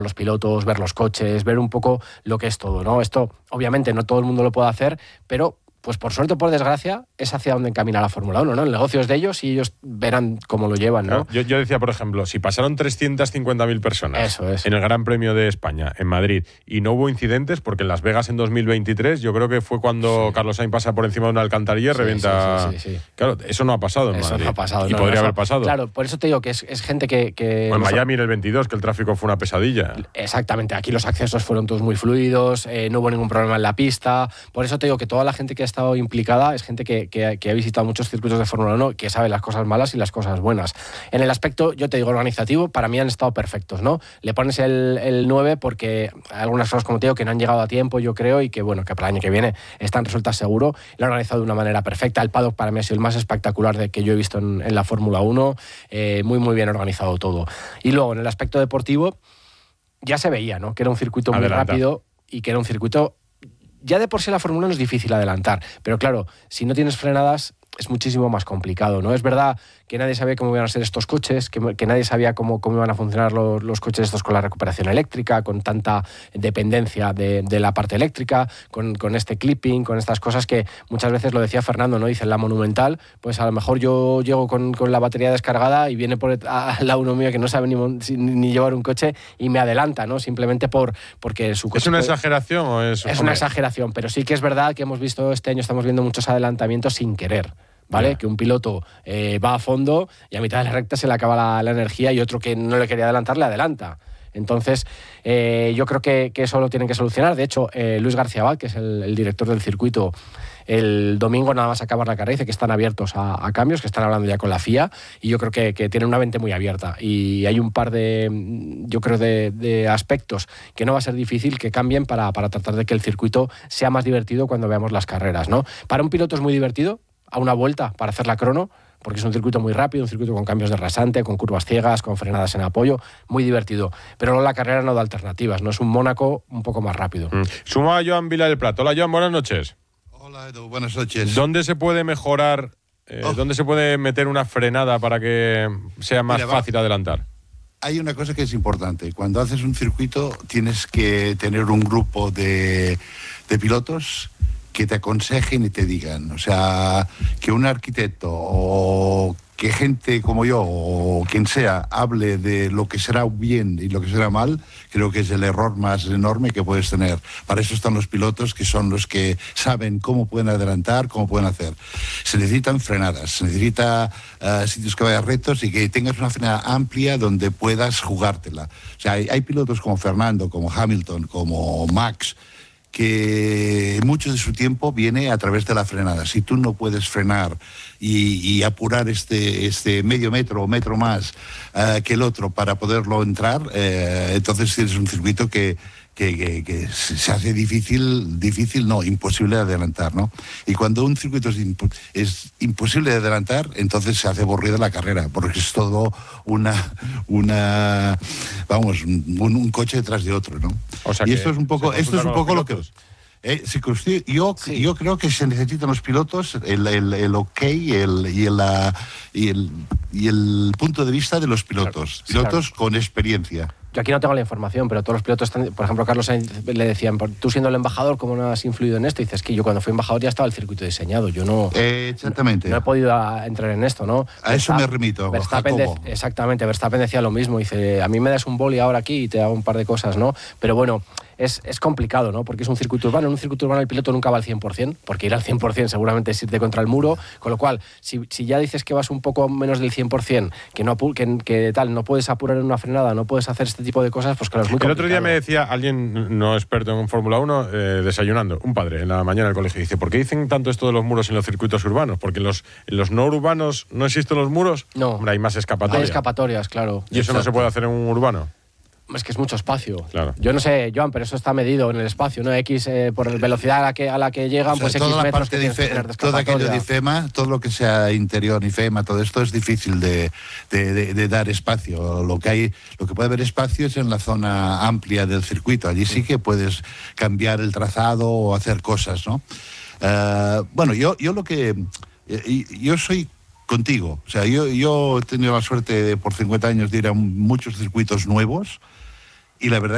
los pilotos, ver los coches, ver un poco lo que es todo, ¿no? Esto, obviamente, no todo el mundo lo puede hacer, pero pues por suerte o por desgracia, es hacia donde encamina la Fórmula 1, ¿no? El negocio es de ellos y ellos verán cómo lo llevan, ¿no? Claro, yo decía, por ejemplo, si pasaron 350.000 personas Eso es. en el Gran Premio de España, en Madrid, y no hubo incidentes, porque en Las Vegas en 2023, yo creo que fue cuando Carlos Sainz pasa por encima de una alcantarilla y revienta... Sí. Claro, eso no ha pasado en Eso Madrid. no ha pasado. Y podría haber pasado. Claro, por eso te digo que es gente que o en Miami en el 22, que el tráfico fue una pesadilla. Exactamente, aquí los accesos fueron todos muy fluidos, no hubo ningún problema en la pista. Por eso te digo que toda la gente que ha estado implicada es gente que ha visitado muchos circuitos de Fórmula 1, que sabe las cosas malas y las cosas buenas. En el aspecto, yo te digo, organizativo, para mí han estado perfectos, ¿no? Le pones el 9 porque hay algunas cosas, como te digo, que no han llegado a tiempo, yo creo, y que, bueno, que para el año que viene están resueltas seguro. Lo han organizado de una manera perfecta. El paddock para mí ha sido el más espectacular que yo he visto en la Fórmula 1. Muy bien organizado todo. Y luego, en el aspecto deportivo, ya se veía, ¿no? Que era un circuito muy rápido y que era un circuito... Ya de por sí la Fórmula 1 es difícil adelantar, pero claro, si no tienes frenadas es muchísimo más complicado, ¿no? Es verdad que nadie sabía cómo iban a ser estos coches, que nadie sabía cómo iban a funcionar los coches estos con la recuperación eléctrica, con tanta dependencia de la parte eléctrica, con este clipping, con estas cosas que muchas veces, lo decía Fernando, ¿no? Dice, en la Monumental, pues a lo mejor yo llego con la batería descargada y viene por al lado uno mío que no sabe ni llevar un coche y me adelanta, ¿no? Simplemente porque su coche... ¿Es una exageración o es...? Es una exageración, pero sí que es verdad que hemos visto este año, estamos viendo muchos adelantamientos sin querer. ¿Vale? Que un piloto va a fondo y a mitad de la recta se le acaba la energía y otro que no le quería adelantar le adelanta. Entonces, yo creo que eso lo tienen que solucionar. De hecho, Luis García Abad, que es el director del circuito, el domingo nada más acabar la carrera, dice que están abiertos a cambios, que están hablando ya con la FIA, y yo creo que tienen una mente muy abierta. Y hay un par de aspectos que no va a ser difícil que cambien para tratar de que el circuito sea más divertido cuando veamos las carreras, ¿no? Para un piloto es muy divertido a una vuelta para hacer la crono, porque es un circuito muy rápido, un circuito con cambios de rasante, con curvas ciegas, con frenadas en apoyo, muy divertido. Pero la carrera no da alternativas, no es un Mónaco un poco más rápido. Suma a Joan Vila del Prat. Hola, Joan, buenas noches. Hola, Edu, buenas noches. ¿Dónde se puede mejorar, dónde se puede meter una frenada para que sea más fácil adelantar? Hay una cosa que es importante. Cuando haces un circuito tienes que tener un grupo de pilotos que te aconsejen y te digan. O sea, que un arquitecto o que gente como yo o quien sea hable de lo que será bien y lo que será mal, creo que es el error más enorme que puedes tener. Para eso están los pilotos, que son los que saben cómo pueden adelantar, cómo pueden hacer. Se necesitan frenadas, se necesita sitios que vayan rectos y que tengas una frenada amplia donde puedas jugártela. O sea, hay pilotos como Fernando, como Hamilton, como Max, que mucho de su tiempo viene a través de la frenada. Si tú no puedes frenar y apurar este medio metro o metro más que el otro para poderlo entrar, entonces tienes un circuito que se hace imposible de adelantar, ¿no? Y cuando un circuito es imposible de adelantar, entonces se hace aburrida la carrera, porque es todo un coche detrás de otro, ¿no? O sea, y esto es un poco lo que... Yo creo que se necesitan los pilotos, el ok y el punto de vista de los pilotos. Pilotos con experiencia. Yo aquí no tengo la información, pero todos los pilotos están, por ejemplo, Carlos Sainz le decían, tú siendo el embajador, ¿cómo no has influido en esto? Y dices que yo cuando fui embajador ya estaba el circuito diseñado, yo no... Exactamente. No he podido entrar en esto, ¿no? A eso me remito, exactamente, Verstappen decía lo mismo, dice, a mí me das un boli ahora aquí y te hago un par de cosas, ¿no? Pero bueno, es complicado, ¿no? Porque es un circuito urbano, en un circuito urbano el piloto nunca va al 100%, porque ir al 100% seguramente es irte contra el muro, con lo cual, si ya dices que vas un poco menos del 100%, que no puedes apurar en una frenada, no puedes hacer este tipo de cosas, pues claro, es muy complicado. El otro día me decía alguien no experto en Fórmula 1, desayunando, un padre en la mañana del colegio, dice, ¿por qué dicen tanto esto de los muros en los circuitos urbanos? Porque en los no urbanos no existen los muros. No. Hombre, hay más escapatorias. Hay escapatorias, claro. ¿Y eso no se puede hacer en un urbano? Es que es mucho espacio. Claro. Yo no sé, Joan, pero eso está medido en el espacio, ¿no? X, por la velocidad a la que llegan, pues X metros que tienes que tener de todo aquello de IFEMA, todo lo que sea interior, IFEMA, todo esto es difícil de dar espacio. Lo que puede haber espacio es en la zona amplia del circuito. Allí sí que puedes cambiar el trazado o hacer cosas, ¿no? Bueno, yo soy contigo. O sea, yo he tenido la suerte por 50 años de ir a muchos circuitos nuevos y la verdad